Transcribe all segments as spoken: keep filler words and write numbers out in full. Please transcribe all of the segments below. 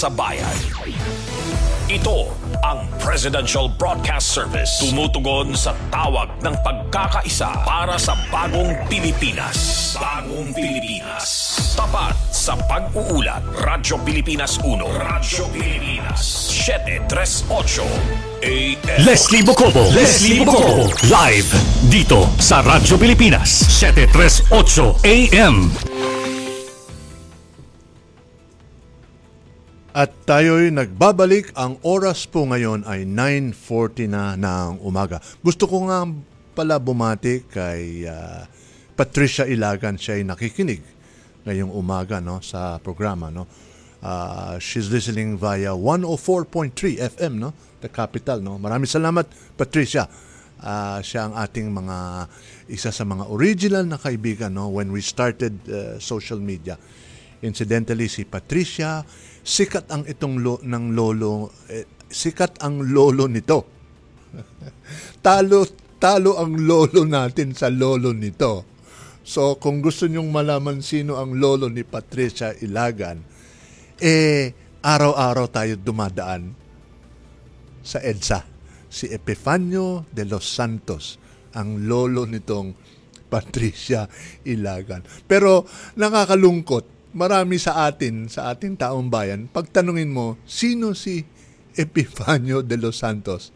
sa bayan. Ito ang Presidential Broadcast Service. Tumutugon sa tawag ng pagkakaisa para sa bagong Pilipinas. Bagong Pilipinas. Tapat sa pag-uulat. Radyo Pilipinas uno. Radyo Pilipinas seven three eight A M. Leslie Bocobo. Leslie Bocobo. Live dito sa Radyo Pilipinas seven three eight A M. At tayo'y nagbabalik. Ang oras po ngayon ay nine forty na ng umaga. Gusto ko nga pala bumati kay uh, Patricia Ilagan. Siya ay nakikinig ngayong umaga, no, sa programa. No? Uh, she's listening via one oh four point three F M, no? The capital. No? Maraming salamat, Patricia. Uh, siya ang ating mga isa sa mga original na kaibigan, no, when we started uh, social media. Incidentally, si Patricia, sikat ang itong lo, ng lolo, eh, sikat ang lolo nito. talo, talo ang lolo natin sa lolo nito. So, kung gusto nyong malaman sino ang lolo ni Patricia Ilagan, eh, araw-araw tayo dumadaan sa EDSA. Si Epifanio de los Santos, ang lolo nitong Patricia Ilagan. Pero, nakakalungkot. Marami sa atin, sa ating taong bayan, pagtanungin mo, sino si Epifanio de los Santos?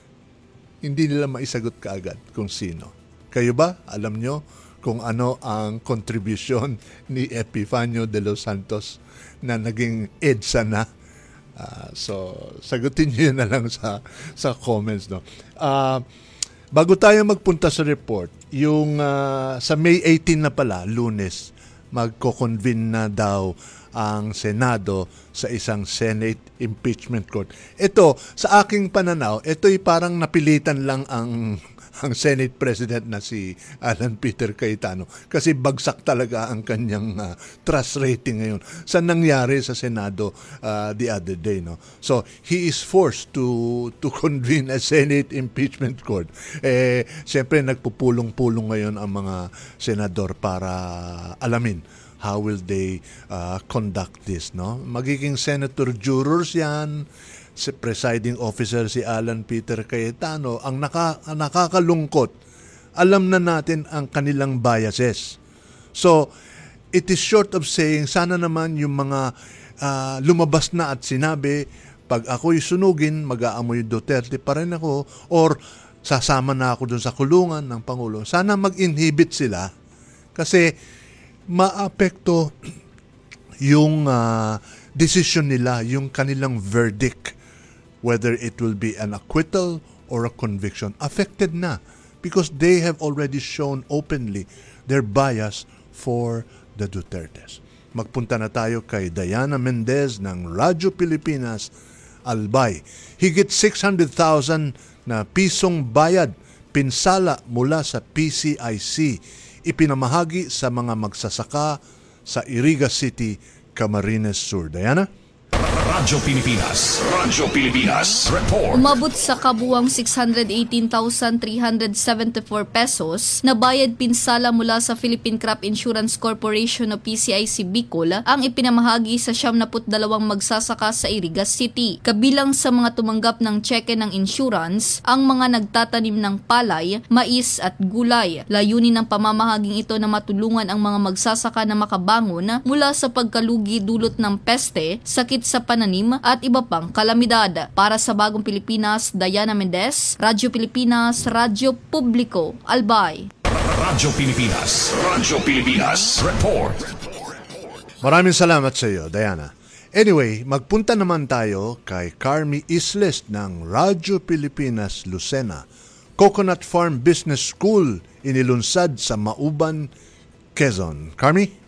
Hindi nila maisagot kaagad kung sino. Kayo ba? Alam nyo kung ano ang kontribusyon ni Epifanio de los Santos na naging EDSA na? Uh, so, sagutin nyo yun na lang sa, sa comments. No? Uh, bago tayo magpunta sa report, yung uh, sa May eighteenth na pala, Lunes, magko-convene na daw ang Senado sa isang Senate Impeachment Court. Ito, sa aking pananaw, ito'y parang napilitan lang ang, ang Senate President na si Alan Peter Cayetano kasi bagsak talaga ang kanyang uh, trust rating ngayon sa nangyari sa Senado uh, the other day. No? So, he is forced to, to convene a Senate Impeachment Court. Eh, siyempre, nagpupulong-pulong ngayon ang mga senador para alamin how will they uh, conduct this. No? Magiging senator jurors yan, si presiding officer si Alan Peter Cayetano. Ang, naka, ang nakakalungkot, alam na natin ang kanilang biases. So, it is short of saying, sana naman yung mga uh, lumabas na at sinabi, pag ako'y sunugin, mag-aamoy Duterte pa rin ako, or sasama na ako dun sa kulungan ng Pangulo. Sana mag-inhibit sila kasi maapekto yung uh, decision nila, yung kanilang verdict, whether it will be an acquittal or a conviction, affected na because they have already shown openly their bias for the Dutertes. Magpunta na tayo kay Diana Mendez ng Radyo Pilipinas, Albay. Higit six hundred thousand na pisong bayad, pinsala mula sa P C I C, ipinamahagi sa mga magsasaka sa Iriga City, Camarines Sur. Diana? Radyo Pilipinas. Radyo Pilipinas. Report. Umabot sa kabuwang six hundred eighteen thousand three hundred seventy-four pesos na bayad pinsala mula sa Philippine Crop Insurance Corporation o P C I C Bicol ang ipinamahagi sa siyam na dalawang magsasaka sa Iriga City. Kabilang sa mga tumanggap ng tseke ng insurance, ang mga nagtatanim ng palay, mais at gulay. Layunin ng pamamahaging ito na matulungan ang mga magsasaka na makabangon mula sa pagkalugi dulot ng peste, sakit sa pananim at iba pang kalamidad. Para sa Bagong Pilipinas, Diana Mendez, Radyo Pilipinas, Radyo Publiko, Albay. Radyo Pilipinas. Radyo Pilipinas. Report. Maraming salamat sa iyo, Diana. Anyway, magpunta naman tayo kay Carmi Isles ng Radyo Pilipinas, Lucena. Coconut Farm Business School inilunsad sa Mauban, Quezon. Carmi?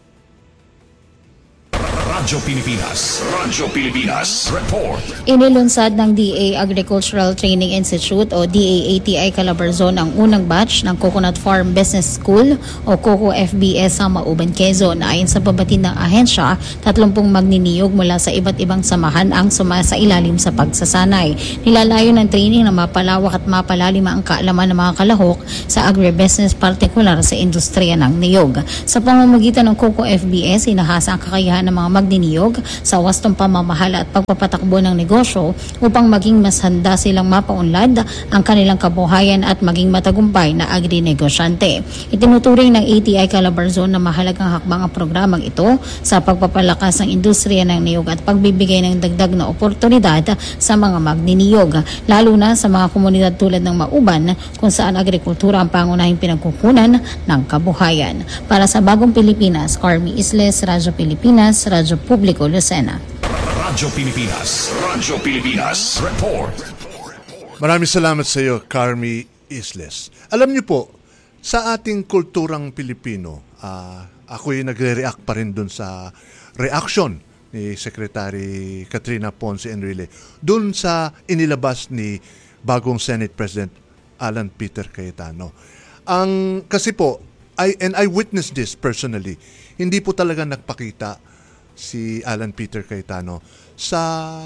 Radyo Pilipinas. Radyo Pilipinas. Report. Inilunsad ng D A Agricultural Training Institute o D A A T I Calabarzon ang unang batch ng Coconut Farm Business School o COCO F B S sa Mauban, Quezon. Ayon sa pabatid ng ahensya, tatlumpung magniniyog mula sa iba't ibang samahan ang sumasailalim sa pagsasanay. Nilalayo ng training na mapalawak at mapalalim ang kaalaman ng mga kalahok sa agribusiness, partikular sa industriya ng niyog. Sa pamamagitan ng COCO F B S, inahasa ang kakayahan ng mga mag magniniyog sa wastong pamamahala at pagpapatakbo ng negosyo upang maging mas handa silang mapaunlad ang kanilang kabuhayan at maging matagumpay na agri-negosyante. Itinuturing ng A T I Calabarzon na mahalagang hakbang ang programang ito sa pagpapalakas ng industriya ng niyog at pagbibigay ng dagdag na oportunidad sa mga magniniyog, lalo na sa mga komunidad tulad ng Mauban kung saan agrikultura ang pangunahing pinagkukunan ng kabuhayan. Para sa Bagong Pilipinas, Carmi Isles, Radyo Pilipinas, Radyo Publiko, Lucena. Radyo Pilipinas, Radyo Pilipinas, report. Maraming salamat sa iyo, Carmi Isles. Alam niyo po, sa ating kulturang Pilipino, uh, ako'y nagre-react pa rin dun sa reaction ni Secretary Katrina Ponce Enrile dun sa inilabas ni bagong Senate President Alan Peter Cayetano. Ang kasi po, I, and I witnessed this personally, hindi po talaga nagpakita si Alan Peter Cayetano sa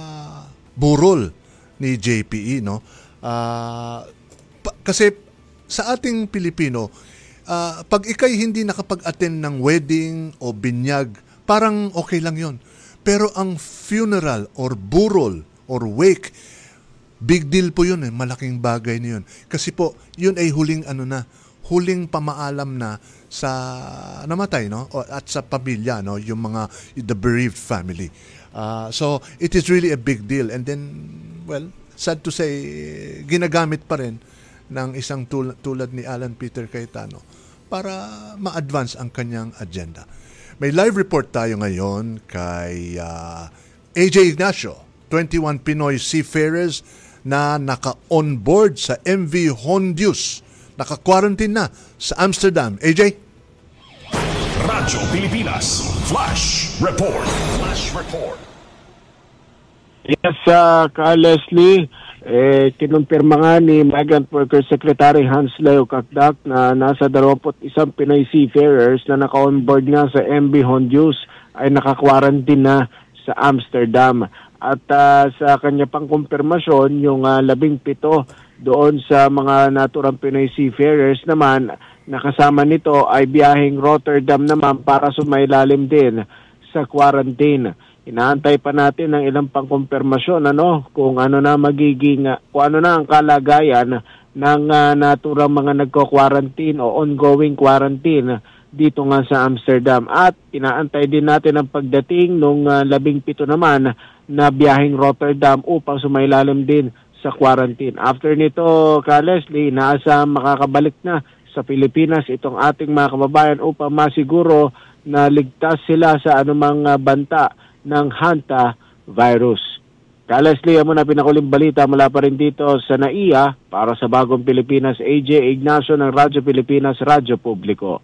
burol ni J P E, no? Uh, pa, kasi sa ating Pilipino, uh, pag ikay hindi nakapag-attend ng wedding o binyag, parang okay lang yon. Pero ang funeral or burol or wake, big deal po yun eh. Malaking bagay na yun. Kasi po, yun ay huling ano na, huling pamaalam na sa namatay, no? O, at sa pamilya, no? Yung mga, the bereaved family. Uh, so, it is really a big deal. And then, well, sad to say, ginagamit pa rin ng isang tul- tulad ni Alan Peter Cayetano para ma-advance ang kanyang agenda. May live report tayo ngayon kay uh, A J Ignacio, twenty-one Pinoy seafarers na naka-onboard sa M V Hondius. Naka-quarantine na sa Amsterdam. A J? Radyo Pilipinas, Flash Report. Flash Report. Yes, uh, ka Leslie, eh, kinumpirma nga ni Migrant Workers Secretary Hans Leo Kakdak na nasa dalawampu't isang Pinoy seafarers na naka-onboard nga sa M V Hondius ay naka-quarantine na sa Amsterdam. At uh, sa kanya pang kumpirmasyon, yung uh, labing pito doon sa mga naturang Pinoy seafarers naman, nakasama nito ay biyaheng Rotterdam naman para sumailalim din sa quarantine. Inaantay pa natin ng ilang pang kumpirmasyon ano, kung ano na magiging, kung ano na ang kalagayan ng uh, naturang mga nagko-quarantine o ongoing quarantine dito nga sa Amsterdam. At inaantay din natin ang pagdating ng uh, labing pito naman na biyaheng Rotterdam upang sumailalim din sa quarantine. After nito, ka Leslie, inaasa makakabalik na sa Pilipinas itong ating mga kababayan upang masiguro na ligtas sila sa anumang uh, banta ng Hanta virus. Ka Leslie, mo na pinakuling balita mula pa rin dito sa N A I A para sa Bagong Pilipinas, A J Ignacio ng Radyo Pilipinas, Radyo Publiko.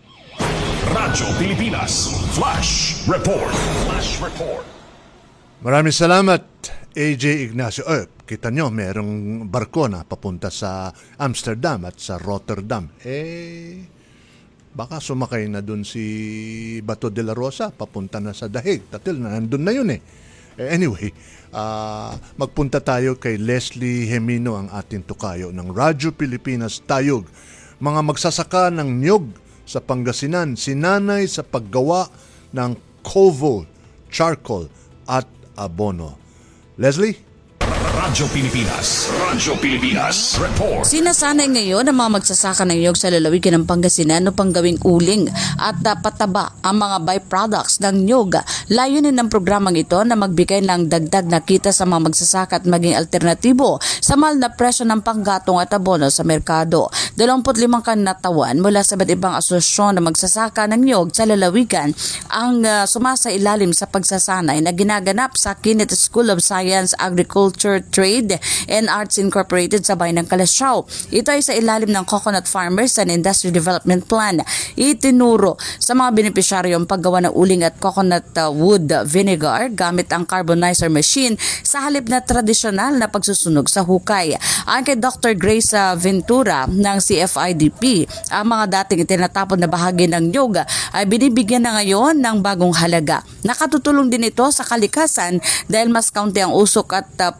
Radyo Pilipinas, Flash Report. Flash Report. Maraming salamat, A J Ignacio. Eh, kita nyo, merong barko na papunta sa Amsterdam at sa Rotterdam. Eh, baka sumakay na dun si Bato de la Rosa, papunta na sa Dahig. Tatil na, nandun na yun eh. eh anyway, uh, magpunta tayo kay Leslie Hemino, ang ating tukayo ng Radyo Pilipinas Tayog. Mga magsasaka ng niyog sa Pangasinan, sinanay sa paggawa ng Covo, charcoal at abono. Leslie? Radyo Pilipinas, Radyo Pilipinas, report. Sinasanay ngayon ang mga magsasaka ng niyog sa lalawigan ng Pangasinan upang gawing uling at uh, pataba ang mga byproducts ng niyog. Layunin ng programang ito na magbigay ng dagdag na kita sa mga magsasaka at maging alternatibo sa mahal na presyo ng panggatong at abono sa merkado. dalawampu't limang kanatawan mula sa iba't ibang asosasyon na magsasaka ng niyog sa lalawigan ang uh, sumasailalim sa pagsasanay na ginaganap sa Kinet School of Science, Agriculture, Trade and Arts Incorporated sa bayan ng Kalasyaw. Ito ay sa ilalim ng Coconut Farmers and Industry Development Plan. Itinuro sa mga benepisyaryo ang paggawa ng uling at coconut uh, wood vinegar gamit ang carbonizer machine sa halip na tradisyonal na pagsusunog sa hukay. Ayon kay Doctor Grace uh, Ventura ng C F I D P, ang mga dating itinatapon na bahagi ng niyog ay binibigyan na ngayon ng bagong halaga. Nakatutulong din ito sa kalikasan dahil mas kaunti ang usok at uh,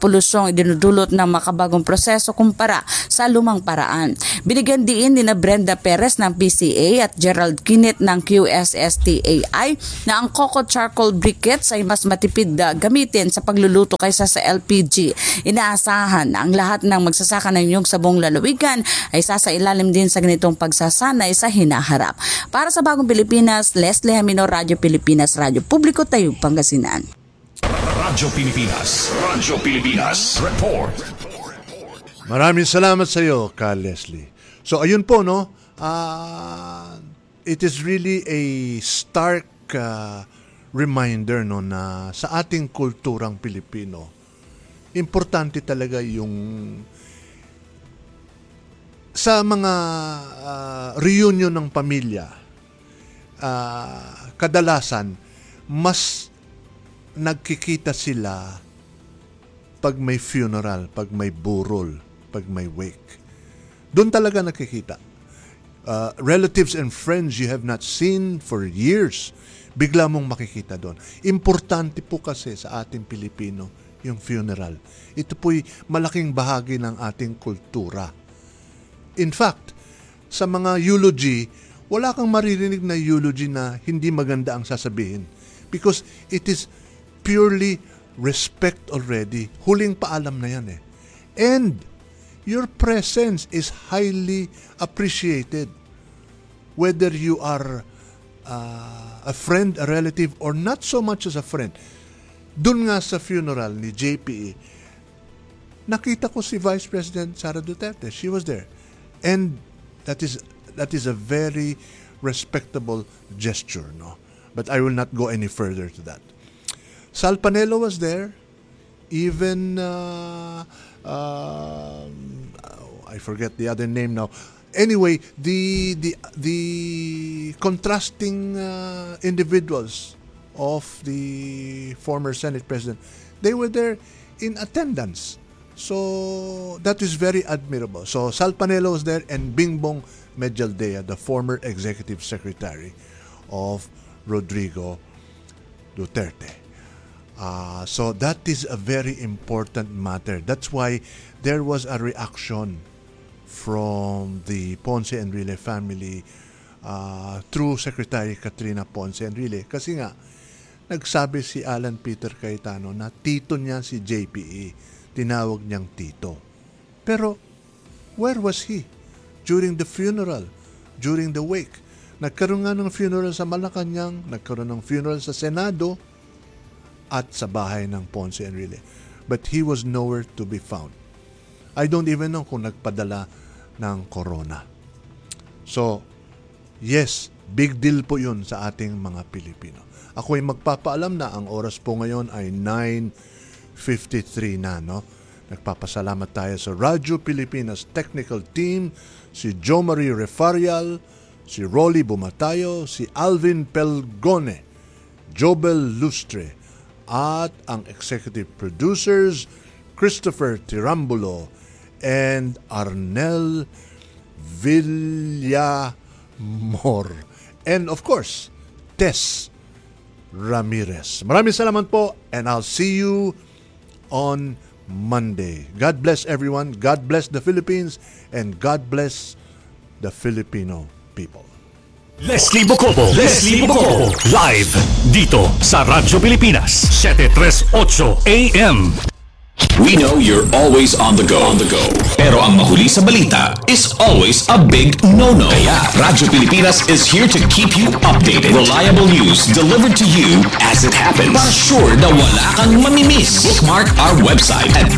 revolusyon idinudulot ng makabagong proseso kumpara sa lumang paraan. Binigyan diin ni na Brenda Perez ng P C A at Gerald Kinit ng Q S S T A I na ang coco charcoal briquettes ay mas matipid na gamitin sa pagluluto kaysa sa L P G. Inaasahan na ang lahat ng magsasaka ng niyog sa buong lalawigan ay sasailalim din sa ganitong pagsasanay sa hinaharap. Para sa Bagong Pilipinas, Leslie Hamino, Radyo Pilipinas, Radyo Publiko, Tayug, Pangasinan. Radyo Pilipinas, Radyo Pilipinas, report. Maraming salamat sa iyo, Ka Leslie. So ayun po, no, uh, it is really a stark uh, reminder, no, na sa ating kulturang Pilipino, importante talaga yung sa mga uh, reunion ng pamilya, uh, kadalasan mas nagkikita sila pag may funeral, pag may burol, pag may wake. Doon talaga nakikita. Uh, relatives and friends you have not seen for years, bigla mong makikita doon. Importante po kasi sa ating Pilipino yung funeral. Ito po'y malaking bahagi ng ating kultura. In fact, sa mga eulogy, wala kang maririnig na eulogy na hindi maganda ang sasabihin. Because it is purely respect already. Huling paalam na yan eh. And your presence is highly appreciated. Whether you are uh, a friend, a relative, or not so much as a friend. Doon nga sa funeral ni J P E, nakita ko si Vice President Sara Duterte. She was there. And that is that is a very respectable gesture, no? But I will not go any further to that. Sal Panelo was there. Even uh, uh, I forget the other name now. Anyway, the the the contrasting uh, individuals of the former Senate President, they were there in attendance. So that is very admirable. So Sal Panelo was there, and Bingbong Medjaldea, the former executive secretary of Rodrigo Duterte. Uh, so that is a very important matter. That's why there was a reaction from the Ponce Enrile family uh, through Secretary Katrina Ponce Enrile. Kasi nga, nagsabi si Alan Peter Cayetano na tito niya si J P E. Tinawag niyang tito. Pero, where was he during the funeral, during the wake? Nagkaroon nga ng funeral sa Malacanang, nagkaroon ng funeral sa Senado, at sa bahay ng Ponce Enrile. But he was nowhere to be found. I don't even know kung nagpadala ng corona. So, yes, big deal po yun sa ating mga Pilipino. Ako'y magpapaalam na ang oras po ngayon ay nine fifty-three na, no? Nagpapasalamat tayo sa Radyo Pilipinas Technical Team, si Jo Marie Refarial, si Rolly Bumatayo, si Alvin Pelgone, Jobel Lustre, at ang executive producers, Christopher Tirambulo and Arnel Villamor. And of course, Tess Ramirez. Maraming salamat po, and I'll see you on Monday. God bless everyone. God bless the Philippines, and God bless the Filipino people. Leslie Bocobo, Leslie Bocobo, live dito sa Radyo Pilipinas, seven thirty-eight A M. We know you're always on the go, on the go. Pero ang mahuli sa balita is always a big no-no. Kaya Radyo Pilipinas is here to keep you updated. Reliable news delivered to you as it happens. Para sure na wala kang mamimiss. Bookmark our website at